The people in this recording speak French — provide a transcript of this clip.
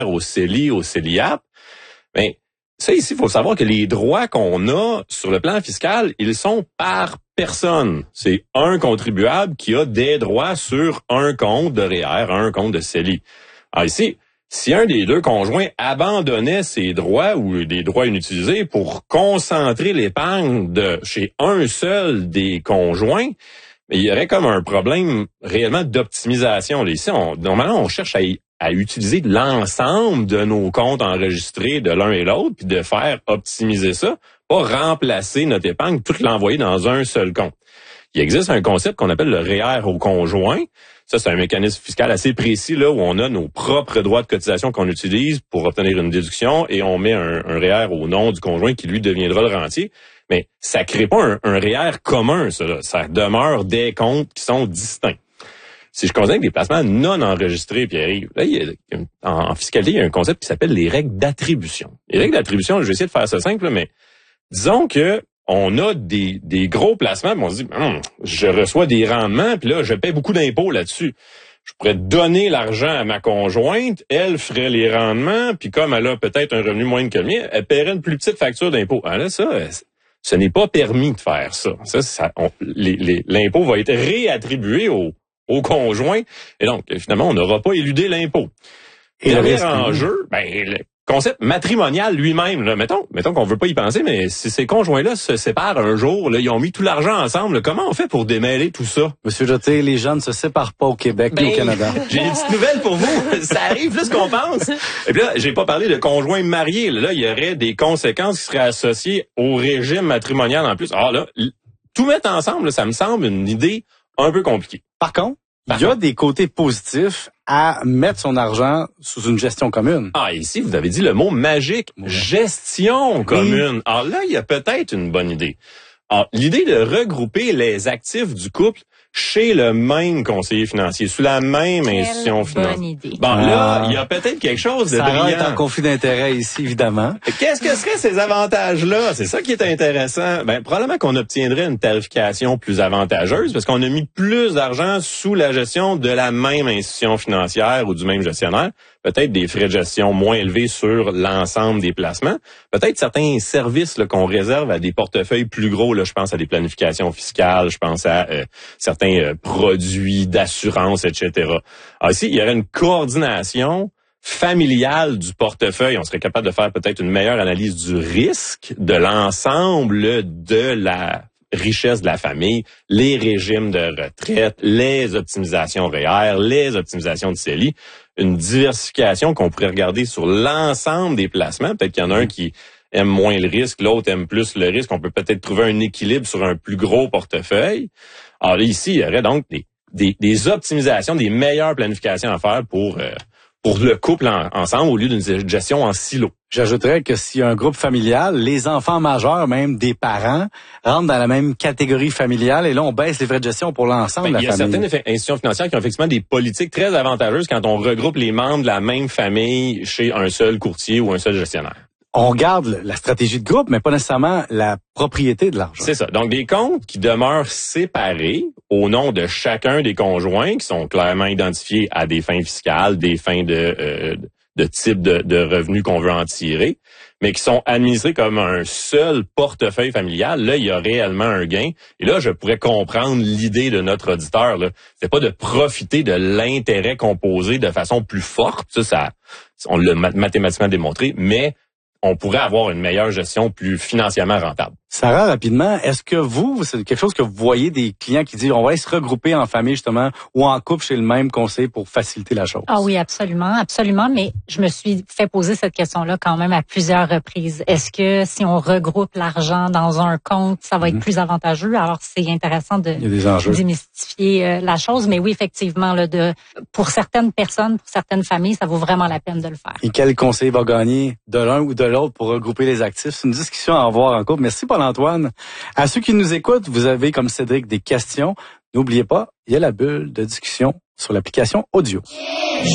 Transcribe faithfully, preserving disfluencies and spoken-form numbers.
au C E L I, au C E L I A P. Mais ça, ici, il faut savoir que les droits qu'on a sur le plan fiscal, ils sont par personne. C'est un contribuable qui a des droits sur un compte de R E E R, un compte de C E L I. Alors ici, si un des deux conjoints abandonnait ses droits ou des droits inutilisés pour concentrer l'épargne de chez un seul des conjoints, mais il y aurait comme un problème réellement d'optimisation. Ici, on, normalement, on cherche à, à utiliser l'ensemble de nos comptes enregistrés de l'un et l'autre, puis de faire optimiser ça, pas remplacer notre épargne, tout l'envoyer dans un seul compte. Il existe un concept qu'on appelle le R E E R au conjoint. Ça, c'est un mécanisme fiscal assez précis là où on a nos propres droits de cotisation qu'on utilise pour obtenir une déduction et on met un, un R E E R au nom du conjoint qui, lui, deviendra le rentier. Mais ça crée pas un, un R E E R commun, ça. Là. Ça demeure des comptes qui sont distincts. Si je considère que des placements non enregistrés, Pierre-Yves, là, il y a, en, en fiscalité, il y a un concept qui s'appelle les règles d'attribution. Les règles d'attribution, je vais essayer de faire ça simple, là, mais disons que on a des, des gros placements, puis on se dit, hum, je reçois des rendements, puis là, je paie beaucoup d'impôts là-dessus. Je pourrais donner l'argent à ma conjointe, elle ferait les rendements, puis comme elle a peut-être un revenu moindre que le mien, elle paierait une plus petite facture d'impôt. Ah là, ça, ce n'est pas permis de faire ça. Ça, ça on, les, les, l'impôt va être réattribué au, au conjoint, et donc, finalement, on n'aura pas éludé l'impôt. Et le dernier enjeu, ben, le concept matrimonial lui-même, là, mettons, mettons qu'on veut pas y penser, mais si ces conjoints-là se séparent un jour, là, ils ont mis tout l'argent ensemble, là, comment on fait pour démêler tout ça? Monsieur Jeté, les gens ne se séparent pas au Québec ben, ni au Canada. J'ai une petite nouvelle pour vous. Ça arrive plus qu'on pense. Et puis là, j'ai pas parlé de conjoints mariés. Là, il y aurait des conséquences qui seraient associées au régime matrimonial en plus. Alors là, tout mettre ensemble, là, ça me semble une idée un peu compliquée. Par contre, il y a des côtés positifs à mettre son argent sous une gestion commune. Ah, ici, vous avez dit le mot magique, ouais. Gestion commune. Oui. Alors là, il y a peut-être une bonne idée. Alors, l'idée de regrouper les actifs du couple chez le même conseiller financier, sous la même Quelle institution financière. Bonne idée. Bon, ah, là, il y a peut-être quelque chose de brillant. Ça rentre en conflit d'intérêt ici, évidemment. Qu'est-ce que seraient ces avantages-là? C'est ça qui est intéressant. Ben, probablement qu'on obtiendrait une tarification plus avantageuse parce qu'on a mis plus d'argent sous la gestion de la même institution financière ou du même gestionnaire. Peut-être des frais de gestion moins élevés sur l'ensemble des placements. Peut-être certains services là, qu'on réserve à des portefeuilles plus gros. Là, je pense à des planifications fiscales, je pense à euh, certains euh, produits d'assurance, et cetera. Alors ici, il y aurait une coordination familiale du portefeuille. On serait capable de faire peut-être une meilleure analyse du risque de l'ensemble de la richesse de la famille, les régimes de retraite, les optimisations R E E R, les optimisations de C E L I, une diversification qu'on pourrait regarder sur l'ensemble des placements. Peut-être qu'il y en a un qui aime moins le risque, l'autre aime plus le risque. On peut peut-être trouver un équilibre sur un plus gros portefeuille. Alors là, ici, il y aurait donc des, des, des optimisations, des meilleures planifications à faire pour euh, pour le couple en, ensemble au lieu d'une gestion en silo. J'ajouterais que s'il y a un groupe familial, les enfants majeurs, même des parents, rentrent dans la même catégorie familiale et là, on baisse les frais de gestion pour l'ensemble ben, de la famille. Il y a certaines institutions financières qui ont effectivement des politiques très avantageuses quand on regroupe les membres de la même famille chez un seul courtier ou un seul gestionnaire. On garde la stratégie de groupe, mais pas nécessairement la propriété de l'argent. C'est ça. Donc, des comptes qui demeurent séparés au nom de chacun des conjoints, qui sont clairement identifiés à des fins fiscales, des fins de, euh, de type de, de revenus qu'on veut en tirer, mais qui sont administrés comme un seul portefeuille familial. Là, il y a réellement un gain. Et là, je pourrais comprendre l'idée de notre auditeur. Là, c'est pas de profiter de l'intérêt composé de façon plus forte. Ça, ça on l'a mathématiquement démontré, mais on pourrait avoir une meilleure gestion plus financièrement rentable. Sarah, rapidement, est-ce que vous, c'est quelque chose que vous voyez des clients qui disent on va se regrouper en famille justement ou en couple chez le même conseiller pour faciliter la chose? Ah oui, absolument, absolument, mais je me suis fait poser cette question-là quand même à plusieurs reprises. Est-ce que si on regroupe l'argent dans un compte, ça va être mmh. plus avantageux? Alors, c'est intéressant de démystifier euh, la chose, mais oui, effectivement, là, de pour certaines personnes, pour certaines familles, ça vaut vraiment la peine de le faire. Et quel conseiller va gagner de l'un ou de l'autre pour regrouper les actifs? C'est une discussion à avoir en couple. Merci Paul Antoine. À ceux qui nous écoutent, vous avez, comme Cédric, des questions. N'oubliez pas, il y a la bulle de discussion sur l'application audio.